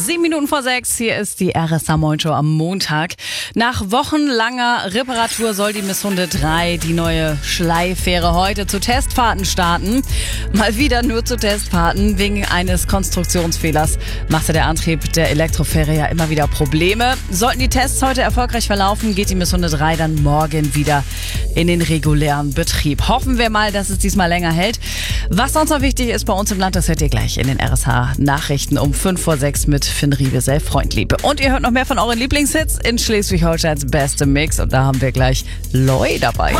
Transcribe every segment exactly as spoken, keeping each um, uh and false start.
Sieben Minuten vor sechs, hier ist die R S H Moin Show am Montag. Nach wochenlanger Reparatur soll die Misshunde drei, die neue Schleifähre, heute zu Testfahrten starten. Mal wieder nur zu Testfahrten. Wegen eines Konstruktionsfehlers machte der Antrieb der Elektrofähre ja immer wieder Probleme. Sollten die Tests heute erfolgreich verlaufen, geht die Misshunde drei dann morgen wieder in den regulären Betrieb. Hoffen wir mal, dass es diesmal länger hält. Was sonst noch wichtig ist bei uns im Land, das hört ihr gleich in den R S H Nachrichten um fünf vor sechs mit Finn Riebesell, Freundliebe. Und ihr hört noch mehr von euren Lieblingshits in Schleswig-Holsteins beste Mix. Und da haben wir gleich Loi dabei.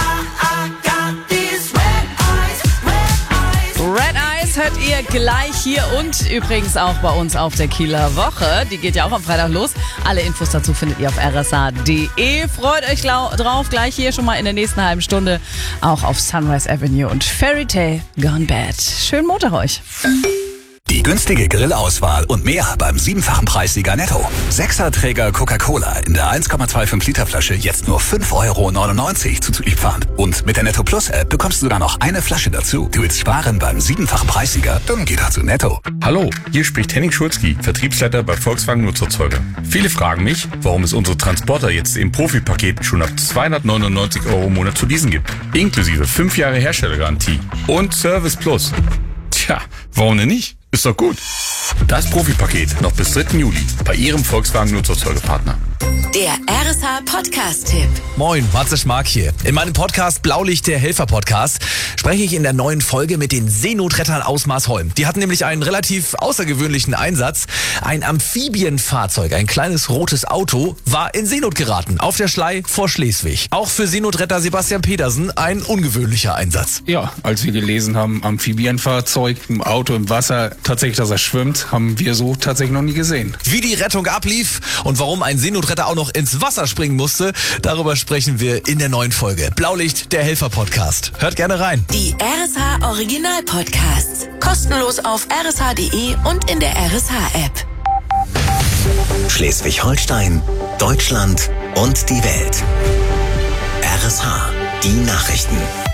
Red Eyes hört ihr gleich hier und übrigens auch bei uns auf der Kieler Woche. Die geht ja auch am Freitag los. Alle Infos dazu findet ihr auf r s h punkt d e. Freut euch drauf, gleich hier schon mal in der nächsten halben Stunde auch auf Sunrise Avenue und Fairy Tale Gone Bad. Schönen Montag euch. Die günstige Grillauswahl und mehr beim siebenfachen Preissieger Netto. Sechserträger Coca-Cola in der eins Komma fünfundzwanzig Liter Flasche jetzt nur fünf Euro neunundneunzig zuzüglich Pfand. Und mit der Netto Plus App bekommst du sogar noch eine Flasche dazu. Du willst sparen beim siebenfachen Preissieger? Dann geh da zu Netto. Hallo, hier spricht Henning Schulzki, Vertriebsleiter bei Volkswagen Nutzerzeuger. Viele fragen mich, warum es unsere Transporter jetzt im Profi-Paket schon ab zweihundertneunundneunzig Euro im Monat zu leasen gibt. Inklusive fünf Jahre Herstellergarantie und Service Plus. Tja, warum denn nicht? Ist doch gut. Das Profi-Paket noch bis dritten Juli bei Ihrem Volkswagen Nutzerzeugerpartner. Der R S H Podcast-Tipp. Moin, Matze Schmark hier. In meinem Podcast Blaulicht, der Helfer-Podcast, spreche ich in der neuen Folge mit den Seenotrettern aus Marsholm. Die hatten nämlich einen relativ außergewöhnlichen Einsatz. Ein Amphibienfahrzeug, ein kleines rotes Auto, war in Seenot geraten, auf der Schlei vor Schleswig. Auch für Seenotretter Sebastian Petersen ein ungewöhnlicher Einsatz. Ja, als wir gelesen haben, Amphibienfahrzeug, ein Auto im Wasser, tatsächlich, dass er schwimmt, haben wir so tatsächlich noch nie gesehen. Wie die Rettung ablief und warum ein Seenotretter auch noch ins Wasser springen musste, darüber sprechen wir in der neuen Folge. Blaulicht, der Helfer-Podcast. Hört gerne rein. Die R S H Original-Podcasts. Kostenlos auf r s h punkt d e und in der R S H-App. Schleswig-Holstein, Deutschland und die Welt. R S H, die Nachrichten.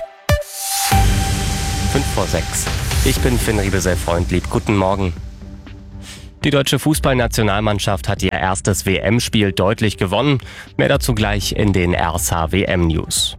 fünf vor sechs. Ich bin Finn Riebesell, Freundlieb. Guten Morgen. Die deutsche Fußballnationalmannschaft hat ihr erstes W M-Spiel deutlich gewonnen. Mehr dazu gleich in den R S H W M-News.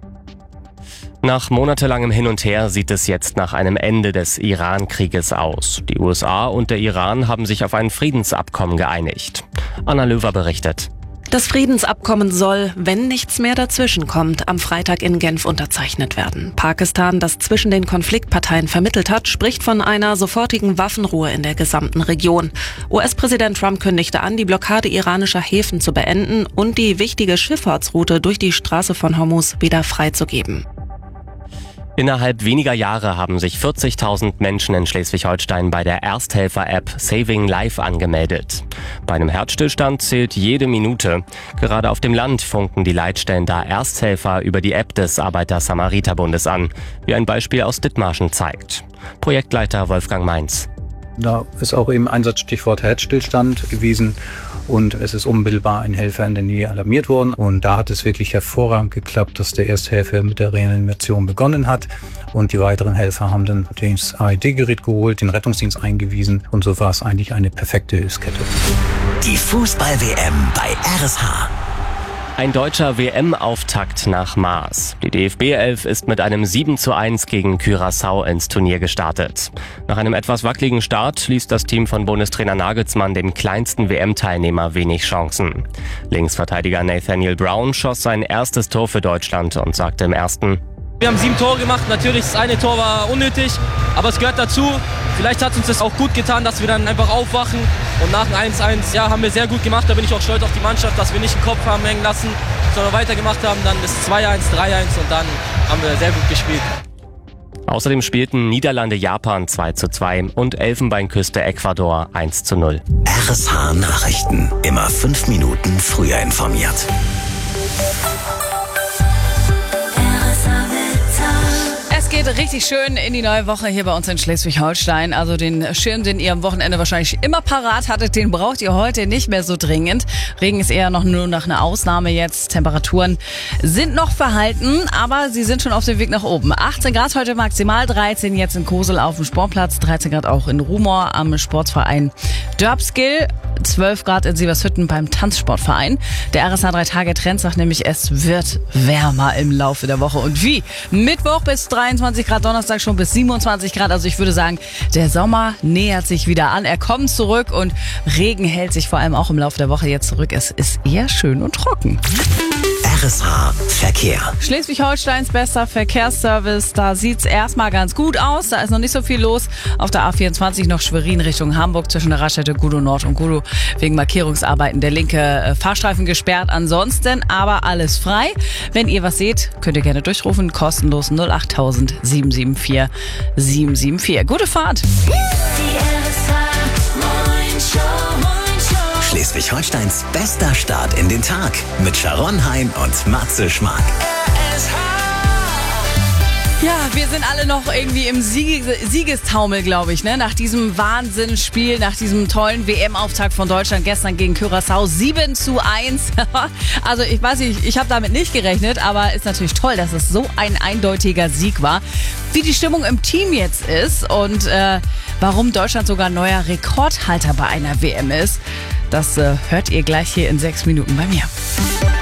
Nach monatelangem Hin und Her sieht es jetzt nach einem Ende des Iran-Krieges aus. Die U S A und der Iran haben sich auf ein Friedensabkommen geeinigt. Anna Löwer berichtet. Das Friedensabkommen soll, wenn nichts mehr dazwischenkommt, am Freitag in Genf unterzeichnet werden. Pakistan, das zwischen den Konfliktparteien vermittelt hat, spricht von einer sofortigen Waffenruhe in der gesamten Region. U S-Präsident Trump kündigte an, die Blockade iranischer Häfen zu beenden und die wichtige Schifffahrtsroute durch die Straße von Hormuz wieder freizugeben. Innerhalb weniger Jahre haben sich vierzigtausend Menschen in Schleswig-Holstein bei der Ersthelfer-App Saving Life angemeldet. Bei einem Herzstillstand zählt jede Minute. Gerade auf dem Land funken die Leitstellen da Ersthelfer über die App des Arbeiter-Samariter-Bundes an, wie ein Beispiel aus Dithmarschen zeigt. Projektleiter Wolfgang Mainz. Da ist auch eben Einsatzstichwort Herzstillstand gewesen und es ist unmittelbar ein Helfer in der Nähe alarmiert worden. Und da hat es wirklich hervorragend geklappt, dass der Ersthelfer mit der Reanimation begonnen hat. Und die weiteren Helfer haben dann das A E D-Gerät geholt, den Rettungsdienst eingewiesen und so war es eigentlich eine perfekte Hilfskette. Die Fußball-W M bei R S H. Ein deutscher W M-Auftakt nach Mars. Die D F B elf ist mit einem sieben zu eins gegen Curaçao ins Turnier gestartet. Nach einem etwas wackeligen Start ließ das Team von Bundestrainer Nagelsmann dem kleinsten W M-Teilnehmer wenig Chancen. Linksverteidiger Nathaniel Brown schoss sein erstes Tor für Deutschland und sagte im ersten: Wir haben sieben Tore gemacht, natürlich das eine Tor war unnötig, aber es gehört dazu. Vielleicht hat uns das auch gut getan, dass wir dann einfach aufwachen und nach dem eins eins, ja, haben wir sehr gut gemacht. Da bin ich auch stolz auf die Mannschaft, dass wir nicht den Kopf haben hängen lassen, sondern weitergemacht haben. Dann das zwei eins, drei eins und dann haben wir sehr gut gespielt. Außerdem spielten Niederlande-Japan zwei zu zwei und Elfenbeinküste-Ecuador eins zu null. R S H Nachrichten. Immer fünf Minuten früher informiert. Es geht richtig schön in die neue Woche hier bei uns in Schleswig-Holstein. Also den Schirm, den ihr am Wochenende wahrscheinlich immer parat hattet, den braucht ihr heute nicht mehr so dringend. Regen ist eher noch nur nach einer Ausnahme jetzt. Temperaturen sind noch verhalten, aber sie sind schon auf dem Weg nach oben. achtzehn Grad heute maximal, dreizehn jetzt in Kosel auf dem Sportplatz, dreizehn Grad auch in Rumor am Sportverein Dörbskill. zwölf Grad in Sievershütten beim Tanzsportverein. Der R S H drei Tage Trend sagt nämlich, es wird wärmer im Laufe der Woche. Und wie? Mittwoch bis dreiundzwanzig Grad, Donnerstag schon bis siebenundzwanzig Grad. Also ich würde sagen, der Sommer nähert sich wieder an. Er kommt zurück und Regen hält sich vor allem auch im Laufe der Woche jetzt zurück. Es ist eher schön und trocken. R S H Verkehr. Schleswig-Holsteins bester Verkehrsservice. Da sieht's erstmal ganz gut aus. Da ist noch nicht so viel los. Auf der A vierundzwanzig noch Schwerin Richtung Hamburg zwischen der Raststätte Gudow Nord und Gudow wegen Markierungsarbeiten der linke Fahrstreifen gesperrt. Ansonsten aber alles frei. Wenn ihr was seht, könnt ihr gerne durchrufen. Kostenlos null achttausend sieben sieben vier sieben sieben vier. Gute Fahrt. Schleswig-Holsteins bester Start in den Tag mit Sharon Hein und Matze Schmark. Ja, wir sind alle noch irgendwie im Siege- Siegestaumel, glaube ich, ne? Nach diesem Wahnsinnsspiel, nach diesem tollen W M-Auftakt von Deutschland gestern gegen Curaçao sieben zu eins. Also ich weiß nicht, ich habe damit nicht gerechnet, aber ist natürlich toll, dass es so ein eindeutiger Sieg war. Wie die Stimmung im Team jetzt ist und äh, warum Deutschland sogar neuer Rekordhalter bei einer W M ist, das äh, hört ihr gleich hier in sechs Minuten bei mir.